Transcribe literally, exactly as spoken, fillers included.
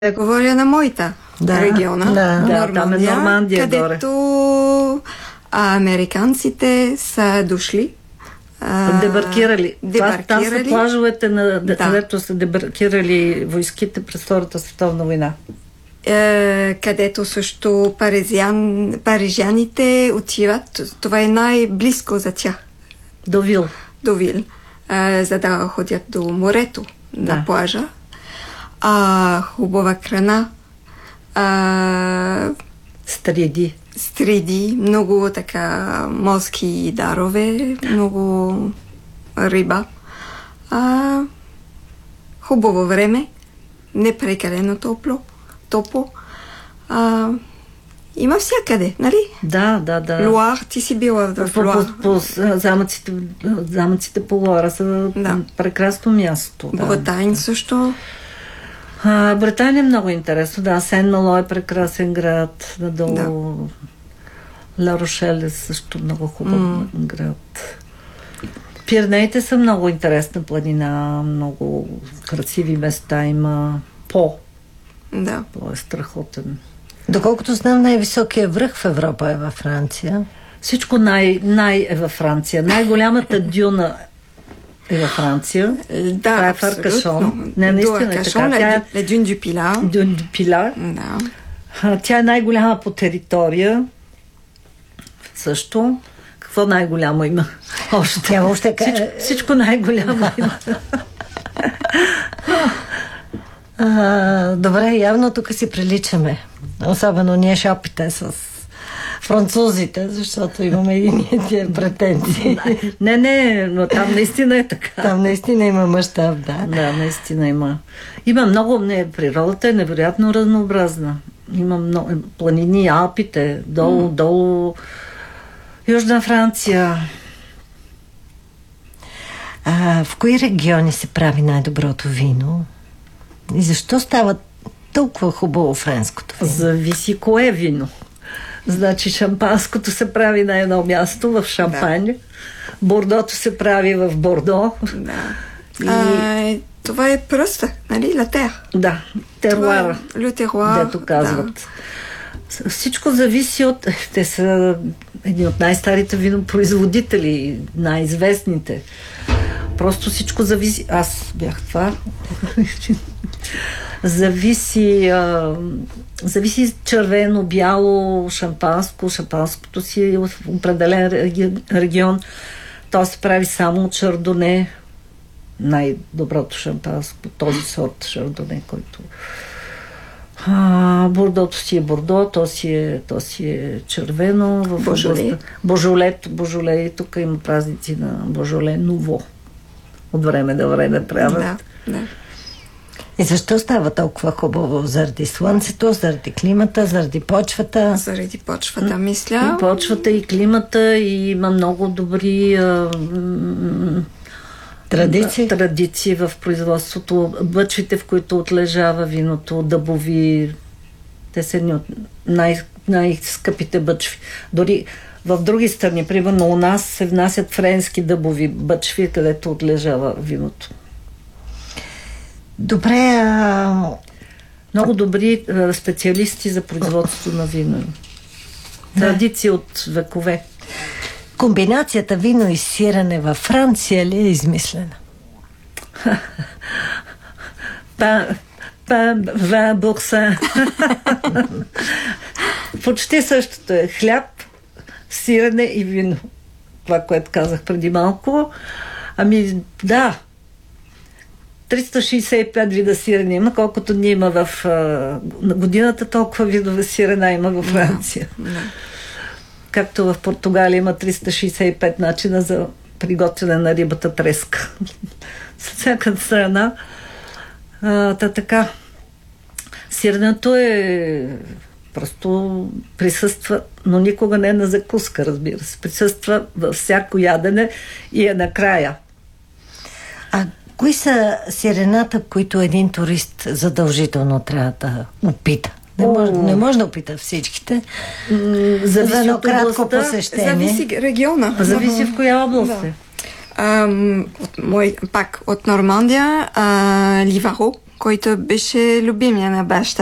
Да говоря на моята да, региона, да, Нормандия, там е Нормандия, където а, американците са дошли. А, дебаркирали. дебаркирали. Там са плажовете, на, да. където са дебаркирали войските през Втората световна война. Е, където също паризян, парижаните отиват. Това е най-близко за тях. До Вил. До Вил. Е, за да ходят до морето, да. на плажа. А, хубава храна. А, Стриди. Стриди. Много така морски дарове. Много риба. А, хубаво време. Не прекалено топло. Топло. А, има всякъде, нали? Да, да, да. Луар, ти си била в по, Луар. По, по, замъците, замъците по Луара са да. прекрасно място. Да. Бретань също. А, Британия е много интересно. Да, Сен-Мало е прекрасен град. Надолу да. Ла Рошел е също много хубав mm. град. Пиренеите са много интересна планина. Много красиви места има. По. Да. По е страхотен. Доколкото знам, най-високия връх в Европа е във Франция. Всичко най, най е във Франция. Най-голямата дюна е във Франция. Да, това е в Аркашон. Не, наистина е така. Тя е Дюн дю Пилар. Дюн дю Пилар. Да. Тя е най-голяма по територия. Също. Какво най-голямо има? Още. Тя въобще... Всичко, всичко най-голямо има. А, добре, явно тук си приличаме. Особено ние шопите с французите, защото имаме и ние тия претенции. Не, не, но там наистина е така. Там наистина има мащаб, да. Да, наистина има. Има много, не, природата е невероятно разнообразна. Има много планини, Алпите, долу, mm. долу, Южна Франция. А, в кои региони се прави най-доброто вино? И защо става толкова хубаво френското вино? Зависи кое вино. Значи шампанското се прави на едно място в Шампань, да. Бордото се прави в Бордо. Да. И... А, това е просто, нали, латер. Да, теруара. Ле теруар. Дето казват. Да. Всичко зависи от... Те са едни от най-старите винопроизводители, най-известните. Просто всичко зависи... Аз бях това. зависи... А... Зависи червено, бяло, шампанско. Шампанското си е в определен регион. То се прави само от шардоне. Най-доброто шампанско. Този сорт шардоне, който... А, бордото си е бордо, то си е, то си е червено. В Божоле. Божоле. Божоле. Тук има празници на Божоле Ново. От време до време правят. Да, да. И защо става толкова хубаво? Заради слънцето, заради климата, заради почвата? Заради почвата, мисля. И почвата, и климата, и има много добри а, традиции. традиции в производството. Бъчвите, в които отлежава виното, дъбови, те са едни от най- най-скъпите бъчви. Дори в други страни, примерно у нас се внасят френски дъбови бъчви, където отлежава виното. Добре, а... Много добри а, специалисти за производство на вино. Традиции от векове. Комбинацията вино и сирене във Франция ли е измислена? Пан, пан, вин, бурсин. Почти същото е. Хляб, сирене и вино. Това, което казах преди малко. Ами, да. триста шейсет и пет вида сирене има, колкото ни има в а, годината, толкова видове сирена има във Франция. No, no. Както в Португалия има триста шейсет и пет начина за приготвяне на рибата треска. С всяка страна. А, та така. Сиренето е просто присъства, но никога не е на закуска, разбира се. Присъства във всяко ядене и е накрая. А кои са сирената, които един турист задължително трябва да опита? Не може, не може да опита всичките. Зависи за едно от кратко областта. посещение. Зависи региона. Зависи в коя област е. Да. Ам, от мой, пак от Нормандия, а, Ливаро, който беше любимия на баща